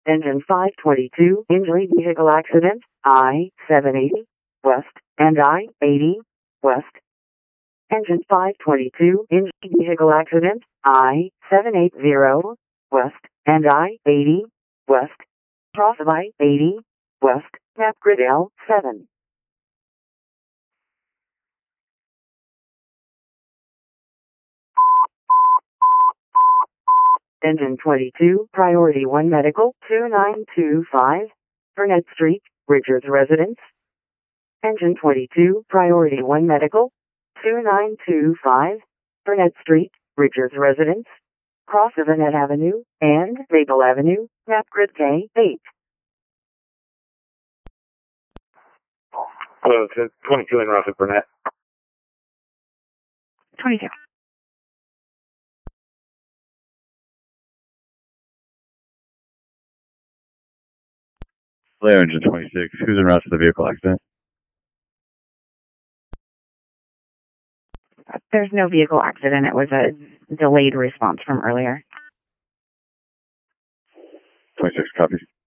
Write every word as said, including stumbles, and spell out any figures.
Engine five twenty-two, injury vehicle accident, I seven eighty, west, and I eighty, west. Engine five twenty-two, injury vehicle accident, I seven eighty, west, and I eighty, west. Cross of I eighty, west, map grid L seven. Engine twenty-two, Priority one Medical, two nine two five, Burnett Street, Richards Residence. Engine twenty-two, Priority one Medical, two nine two five, Burnett Street, Richards Residence. Cross of Annette Avenue and Maple Avenue, map grid K eight. Hello, it's twenty-two in Ross at Burnett. twenty-two. Hello, Engine twenty-six. Who's en route to the vehicle accident? There's no vehicle accident. It was a delayed response from earlier. twenty-six copies.